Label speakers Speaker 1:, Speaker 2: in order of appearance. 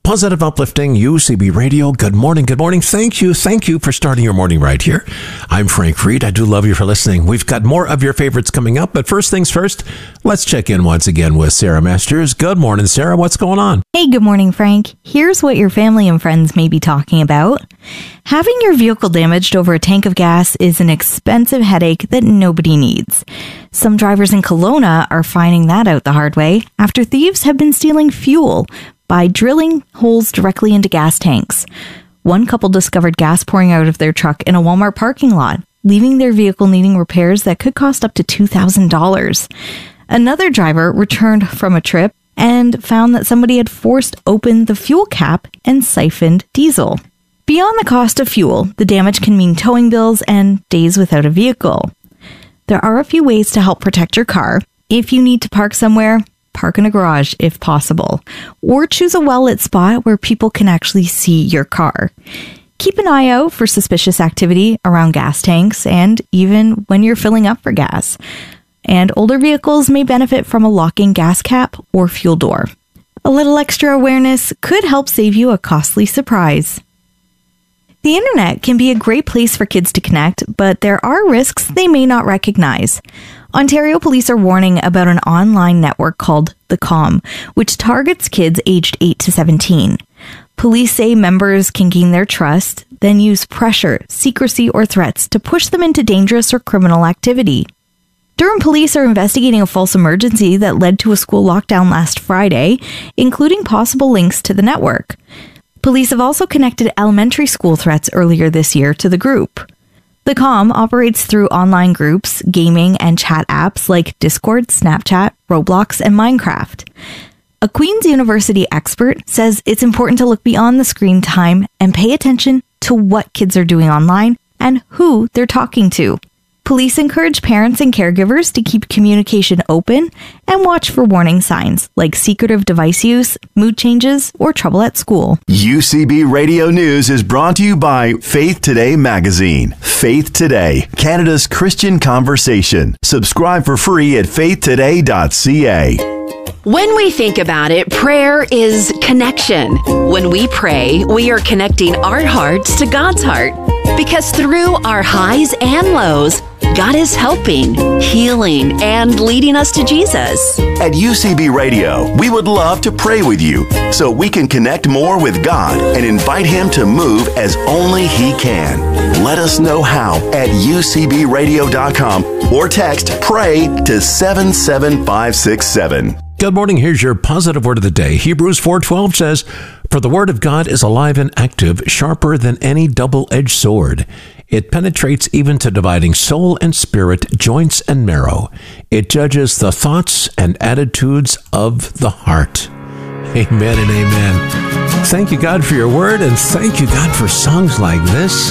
Speaker 1: Positive, uplifting UCB Radio. Good morning. Good morning. Thank you for starting your morning right here. I'm Frank Reed. I do love you for listening. We've got more of your favorites coming up, but first things first, let's check in once again with Sarah Masters. Good morning, Sarah. What's going on?
Speaker 2: Hey, good morning, Frank. Here's what your family and friends may be talking about. Having your vehicle damaged over a tank of gas is an expensive headache that nobody needs. Some drivers in Kelowna are finding that out the hard way after thieves have been stealing fuel by drilling holes directly into gas tanks. One couple discovered gas pouring out of their truck in a Walmart parking lot, leaving their vehicle needing repairs that could cost up to $2,000. Another driver returned from a trip and found that somebody had forced open the fuel cap and siphoned diesel. Beyond the cost of fuel, the damage can mean towing bills and days without a vehicle. There are a few ways to help protect your car. If you need to park somewhere, park in a garage if possible, or choose a well-lit spot where people can actually see your car. Keep an eye out for suspicious activity around gas tanks and even when you're filling up for gas. And older vehicles may benefit from a locking gas cap or fuel door. A little extra awareness could help save you a costly surprise. The internet can be a great place for kids to connect, but there are risks they may not recognize. Ontario police are warning about an online network called The Calm, which targets kids aged 8 to 17. Police say members can gain their trust, then use pressure, secrecy, or threats to push them into dangerous or criminal activity. Durham police are investigating a false emergency that led to a school lockdown last Friday, including possible links to the network. Police have also connected elementary school threats earlier this year to the group. The Calm operates through online groups, gaming, and chat apps like Discord, Snapchat, Roblox, and Minecraft. A Queen's University expert says it's important to look beyond the screen time and pay attention to what kids are doing online and who they're talking to. Police encourage parents and caregivers to keep communication open and watch for warning signs like secretive device use, mood changes, or trouble at school.
Speaker 3: UCB Radio News is brought to you by Faith Today magazine. Faith Today, Canada's Christian conversation. Subscribe for free at faithtoday.ca.
Speaker 4: When we think about it, prayer is connection. When we pray, we are connecting our hearts to God's heart. Because through our highs and lows, God is helping, healing, and leading us to Jesus.
Speaker 3: At UCB Radio, we would love to pray with you so we can connect more with God and invite Him to move as only He can. Let us know how at ucbradio.com or text PRAY to 77567.
Speaker 1: Good morning. Here's your positive word of the day. Hebrews 4:12 says, "For the word of God is alive and active, sharper than any double-edged sword. It penetrates even to dividing soul and spirit, joints and marrow. It judges the thoughts and attitudes of the heart." Amen and amen. Thank you, God, for your word, and thank you, God, for songs like this.